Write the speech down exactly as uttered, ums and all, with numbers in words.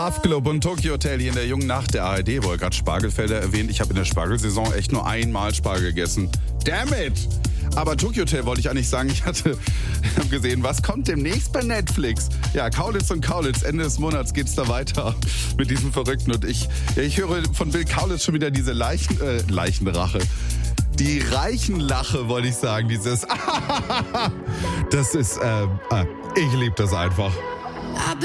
Club und Tokyo Hotel hier in der jungen Nacht der A R D. Wohl gerade Spargelfelder erwähnt. Ich habe in der Spargelsaison echt nur einmal Spargel gegessen. Damn it! Aber Tokyo Hotel wollte ich eigentlich sagen. Ich hatte hab gesehen, was kommt demnächst bei Netflix? Ja, Kaulitz und Kaulitz. Ende des Monats geht's da weiter mit diesem Verrückten. Und ich, ja, ich höre von Bill Kaulitz schon wieder diese Leichen, äh, Leichenrache. Die Reichenlache, wollte ich sagen. Dieses Das ist, äh, äh ich liebe das einfach.